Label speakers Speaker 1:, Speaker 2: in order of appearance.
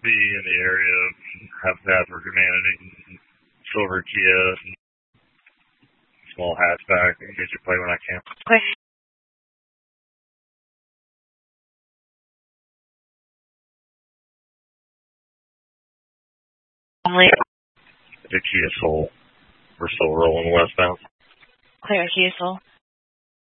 Speaker 1: be in the area of Habitat for Humanity, Silver Kia, small hatchback, and get your play when I can.
Speaker 2: Okay. Only
Speaker 1: The Kia Soul. We're still rolling westbound.
Speaker 2: clear Kia Soul.